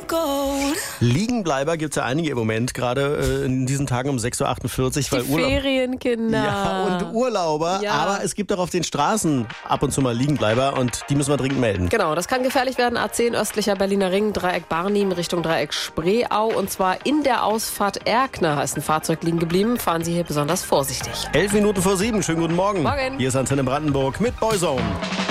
Liegenbleiber gibt es ja einige im Moment, gerade in diesen Tagen um 6.48 Uhr. Die Ferienkinder. Ja, und Urlauber. Ja. Aber es gibt auch auf den Straßen ab und zu mal Liegenbleiber und die müssen wir dringend melden. Genau, das kann gefährlich werden. A10 östlicher Berliner Ring, Dreieck Barnim Richtung Dreieck Spreeau. Und zwar in der Ausfahrt Erkner ist ein Fahrzeug liegen geblieben. Fahren Sie hier besonders vorsichtig. 11 Minuten vor 7. Schönen guten Morgen. Morgen. Hier ist Antenne Brandenburg mit Boyzone.